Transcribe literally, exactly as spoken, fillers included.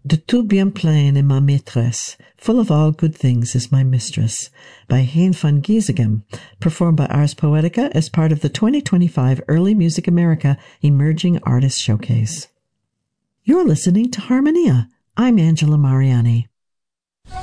De tout bien plein est ma maîtresse, full of all good things is my mistress, by Hein van Giesegem, performed by Ars Poetica as part of the twenty twenty-five Early Music America Emerging Artist Showcase. You're listening to Harmonia. I'm Angela Mariani.